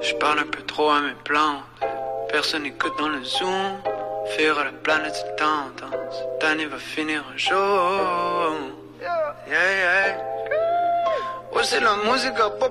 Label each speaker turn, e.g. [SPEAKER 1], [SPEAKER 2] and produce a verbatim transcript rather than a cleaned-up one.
[SPEAKER 1] Je parle un peu trop à mes plantes. Personne n'écoute dans le zoom. Faire à la planète se tente. Cette année va finir un jour. Yeah, yeah. Ouais, c'est la musique à pas